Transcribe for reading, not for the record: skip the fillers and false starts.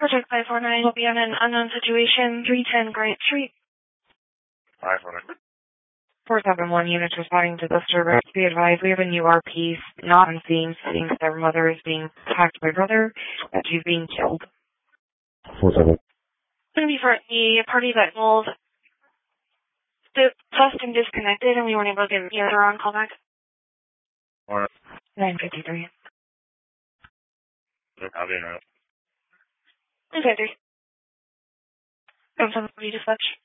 Project 549 will be on an unknown situation, 310 Grant Street. 549. 471 units responding to this service. Be advised, we have a new RP not on scene stating that their mother is being attacked by brother, that she's being killed. 47. It's going to be for the party that rolled the test and disconnected, and we weren't able to get the other on callback. Alright. 953. I'll be in. Okay, 3. From somebody dispatch.